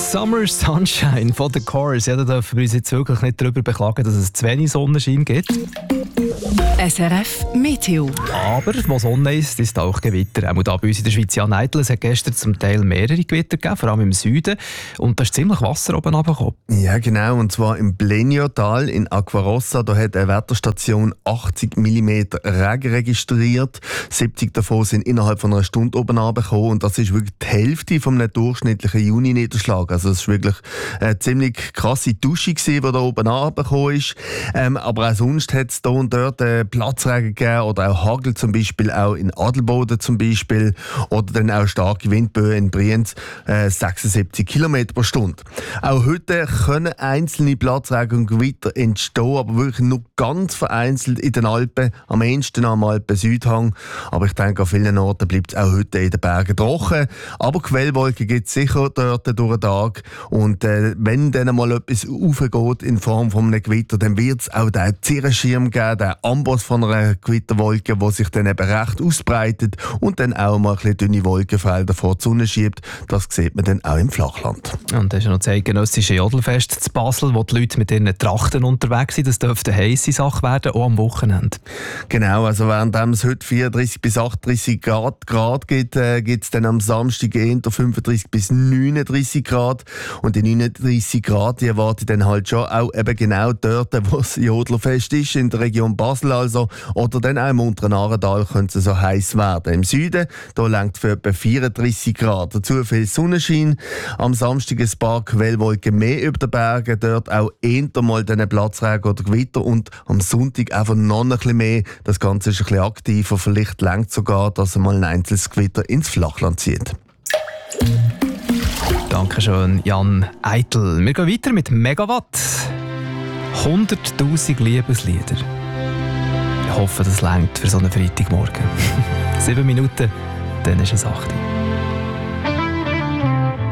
Summer Sunshine von The Chorus. Ja, da dürfen wir uns jetzt wirklich nicht darüber beklagen, dass es zu wenig Sonnenschein gibt. SRF Meteo. Aber wo Sonne ist, ist auch Gewitter. Auch da bei uns in der Schweiz ja Neitel. Es hat gestern zum Teil mehrere Gewitter gegeben, vor allem im Süden. Und da ist ziemlich Wasser oben runtergekommen. Ja, genau. Und zwar im Bleniotal in Aquarossa. Da hat eine Wetterstation 80 mm Regen registriert. 70 davon sind innerhalb von einer Stunde oben runtergekommen. Und das ist wirklich die Hälfte von einem durchschnittlichen Juni-Niederschlag. Also es war wirklich eine ziemlich krasse Dusche, die da oben runtergekommen ist. Aber auch sonst hat es hier und dort Platzregen gegeben oder auch Hagel, zum Beispiel auch in Adelboden zum Beispiel, oder dann auch starke Windböen in Brienz, 76 km pro Stunde. Auch heute können einzelne Platzregen und Gewitter entstehen, aber wirklich nur ganz vereinzelt in den Alpen, am ehesten am Alpen-Südhang. Aber ich denke, an vielen Orten bleibt es auch heute in den Bergen trocken. Aber Quellwolken gibt es sicher dort durch den Tag. Und wenn dann mal etwas aufgeht in Form von einem Gewitter, dann wird es auch den Cirrenschirm geben, den Amboss von einer Gewitterwolke, die sich dann eben recht ausbreitet und dann auch mal ein bisschen dünne Wolkenfelder vor die Sonne schiebt. Das sieht man dann auch im Flachland. Und das ist noch das eidgenössische Jodelfest zu Basel, wo die Leute mit ihren Trachten unterwegs sind. Das dürfte eine heisse Sache werden, auch am Wochenende. Genau, also während es heute 34 bis 38 Grad gibt, gibt es dann am Samstag eher 35 bis 39 Grad. Und die 39 Grad, die erwarte ich dann halt schon auch eben genau dort, wo das Jodlerfest ist, in der Region Basel also. Oder dann auch im unteren Aargau könnte es so heiß werden. Im Süden, da reicht für etwa 34 Grad. Dazu viel Sonnenschein. Am Samstag ein paar Quellwolken mehr über den Bergen. Dort auch eher mal Platzregen oder Gewitter. Und am Sonntag einfach noch ein bisschen mehr. Das Ganze ist ein bisschen aktiver. Vielleicht reicht sogar, dass mal ein einzelnes Gewitter ins Flachland zieht. Dankeschön, Jan Eitel. Wir gehen weiter mit Megawatt. 100'000 Liebeslieder. Ich hoffe, das reicht für so einen Freitagmorgen. 7 Minuten, dann ist es 8 Uhr.